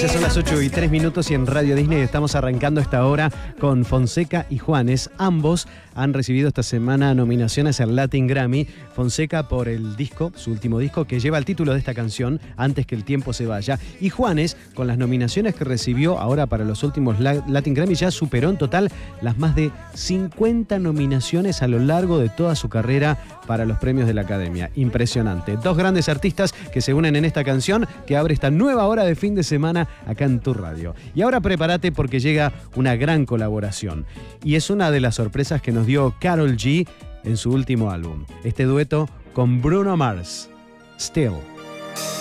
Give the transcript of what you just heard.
Ya son las 8:03 y en Radio Disney estamos arrancando esta hora con Fonseca y Juanes. Ambos han recibido esta semana nominaciones al Latin Grammy. Fonseca por el disco, su último disco, que lleva el título de esta canción, Antes que el tiempo se vaya. Y Juanes, con las nominaciones que recibió ahora para los últimos Latin Grammy, ya superó en total las más de 50 nominaciones a lo largo de toda su carrera para los premios de la Academia. Impresionante. Dos grandes artistas que se unen en esta canción que abre esta nueva hora de fin de semana acá en tu radio. Y ahora prepárate porque llega una gran colaboración. Y es una de las sorpresas que nos dio Karol G en su último álbum. Este dueto con Bruno Mars. Still.